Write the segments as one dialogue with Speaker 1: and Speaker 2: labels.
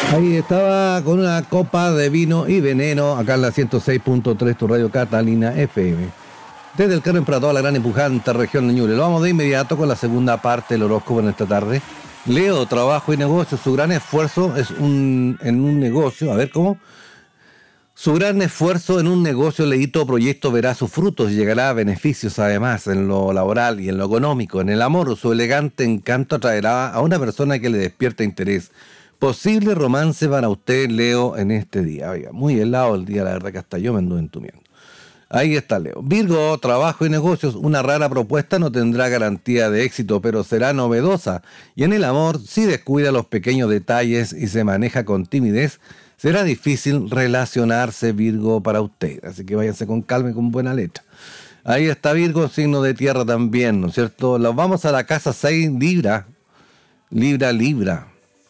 Speaker 1: Ahí estaba con una copa de vino y veneno, acá en la 106.3, tu radio Catalina FM. Desde el Carmen para toda la gran empujante región de Ñuble. Lo vamos de inmediato con la segunda parte del horóscopo en esta tarde. Leo, trabajo y negocio. Su gran esfuerzo es en un negocio. A ver, ¿cómo? Su gran esfuerzo en un negocio, leíto proyecto verá sus frutos y llegará a beneficios además en lo laboral y en lo económico. En el amor, su elegante encanto atraerá a una persona que le despierta interés. Posible romance para usted, Leo, en este día. Oiga, muy helado el día, la verdad que hasta yo me anduve entumiendo. Ahí está, Leo. Virgo, trabajo y negocios. Una rara propuesta no tendrá garantía de éxito, pero será novedosa. Y en el amor, si descuida los pequeños detalles y se maneja con timidez, será difícil relacionarse, Virgo, para usted. Así que váyanse con calma y con buena letra. Ahí está Virgo, signo de tierra también, ¿no es cierto? Nos vamos a la casa 6, Libra. Libra.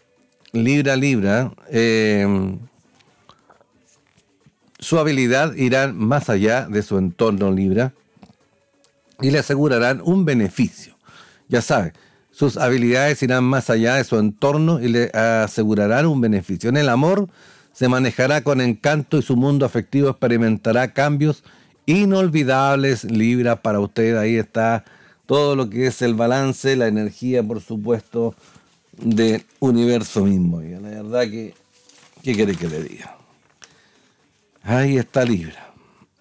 Speaker 1: Su habilidad irá más allá de su entorno, Libra, y le asegurarán un beneficio. Ya sabe, sus habilidades irán más allá de su entorno y le asegurarán un beneficio. En el amor se manejará con encanto y su mundo afectivo experimentará cambios inolvidables, Libra, para usted. Ahí está todo lo que es el balance, la energía, por supuesto, del universo mismo. Y la verdad que, ¿qué quiere que le diga? Ahí está Libra.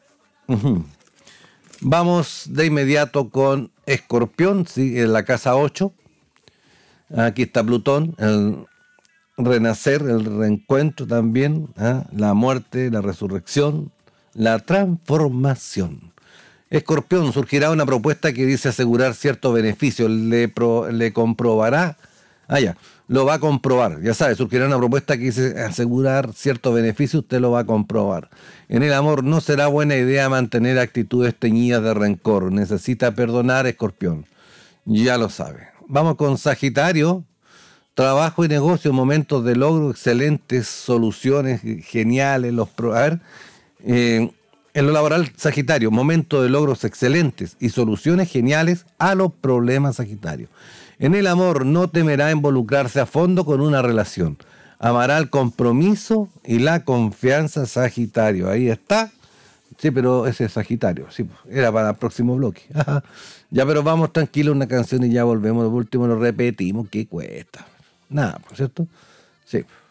Speaker 1: Vamos de inmediato con Escorpión, ¿sí? En la casa 8. Aquí está Plutón, el renacer, el reencuentro también, la muerte, la resurrección, la transformación. Escorpión, surgirá una propuesta que dice asegurar cierto beneficio, le comprobará. Lo va a comprobar. Ya sabe, surgirá una propuesta que dice asegurar cierto beneficio, usted lo va a comprobar. En el amor no será buena idea mantener actitudes teñidas de rencor. Necesita perdonar, Escorpión. Ya lo sabe. Vamos con Sagitario. Trabajo y negocio, momentos de logro, excelentes soluciones, geniales. En lo laboral, Sagitario, momentos de logros excelentes y soluciones geniales a los problemas, Sagitario. En el amor no temerá involucrarse a fondo con una relación. Amará el compromiso y la confianza, Sagitario. Ahí está. Sí, pero ese es Sagitario. Sí, era para el próximo bloque. Ya, pero vamos tranquilo, una canción y ya volvemos. Por último lo repetimos. ¿Qué cuesta? Nada, ¿por cierto? Sí.